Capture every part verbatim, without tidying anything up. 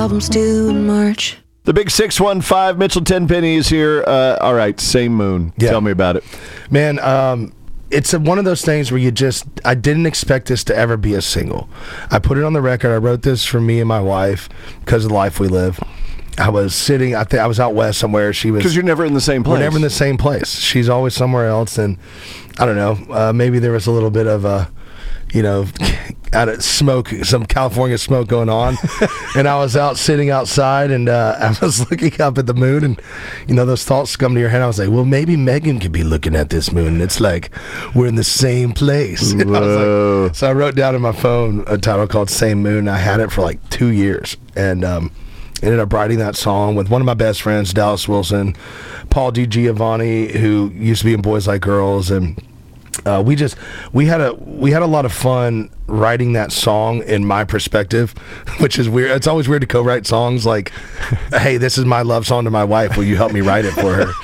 albums due in March. The big six one five, Mitchell Tenpenny is here. Uh, all right, Same Moon. Yeah. Tell me about it. Man, um, it's a, one of those things where you just, I didn't expect this to ever be a single. I put it on the record. I wrote this for me and my wife because of the life we live. I was sitting, I think I was out west somewhere. She was. Because you're never in the same place. We're never in the same place. She's always somewhere else. And I don't know, uh, maybe there was a little bit of a, you know, out of smoke, some California smoke going on. And I was out sitting outside and uh, I was looking up at the moon and, you know, those thoughts come to your head. I was like, well, maybe Megan could be looking at this moon. And it's like, we're in the same place. And I was like, so I wrote down in my phone a title called Same Moon. I had it for like two years and um, ended up writing that song with one of my best friends, Dallas Wilson, Paul DiGiovanni, who used to be in Boys Like Girls, and Uh, we just we had a we had a lot of fun writing that song in my perspective, which is weird. It's always weird to co-write songs like, "Hey, this is my love song to my wife. Will you help me write it for her?"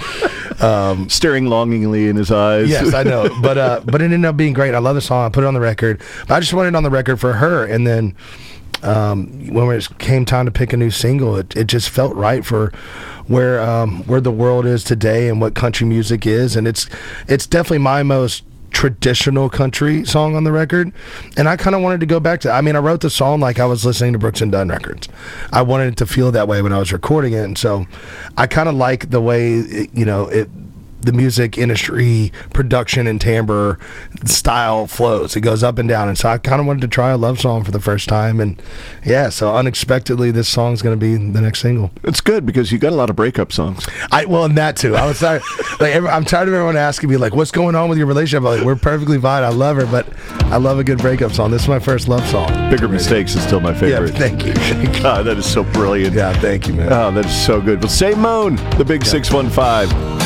Um, Staring longingly in his eyes. Yes, I know, but uh, but it ended up being great. I love the song. I put it on the record. But I just wanted it on the record for her, and then um, when it came time to pick a new single, it it just felt right for where um, where the world is today and what country music is, and it's it's definitely my most traditional country song on the record, and I kind of wanted to go back to I mean I wrote the song like I was listening to Brooks and Dunn records. I wanted it to feel that way when I was recording it, and so I kind of like the way it, you know it the music industry production and timbre style flows. It goes up and down, and so I kind of wanted to try a love song for the first time, and yeah, so unexpectedly this song's going to be the next single. It's good because you got a lot of breakup songs. I well, and that too. I was tired. Like every, I'm tired of everyone asking me like, "What's going on with your relationship?" I'm like, we're perfectly fine. I love her, but I love a good breakup song. This is my first love song. Bigger Mistakes is still my favorite. Yeah, thank you. God, that is so brilliant. Yeah, thank you, man. Oh, that is so good. Well, Same Moon, the big Yeah. six one five.